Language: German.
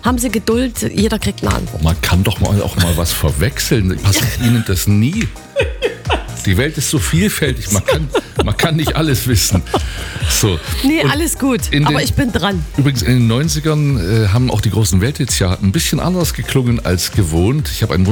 haben Sie Geduld, jeder kriegt eine Antwort. Man kann doch auch mal was verwechseln. Passiert Ihnen das nie? Die Welt ist so vielfältig, man kann nicht alles wissen. So. Nee, Und alles gut, aber ich bin dran. Übrigens, in den 90ern haben auch die großen Welthits ja ein bisschen anders geklungen als gewohnt. Ich habe ein